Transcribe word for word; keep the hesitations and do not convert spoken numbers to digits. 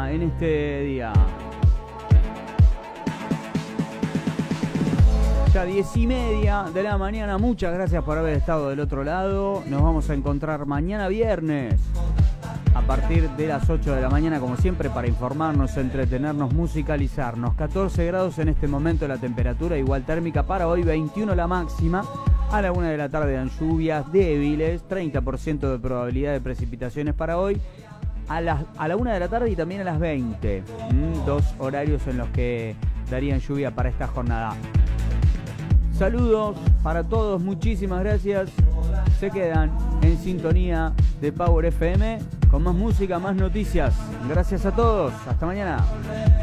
lluvia en este día. Ya diez y media de la mañana. Muchas gracias por haber estado del otro lado. Nos vamos a encontrar mañana viernes a partir de las ocho de la mañana, como siempre, para informarnos, entretenernos, musicalizarnos. catorce grados en este momento la temperatura, igual térmica para hoy, veintiuno la máxima. A la una de la tarde dan lluvias débiles, treinta por ciento de probabilidad de precipitaciones para hoy. A, las, a la una de la tarde y también a las veinte. Mm, dos horarios en los que darían lluvia para esta jornada. Saludos para todos, muchísimas gracias. Se quedan en sintonía de Power F M con más música, más noticias. Gracias a todos, hasta mañana.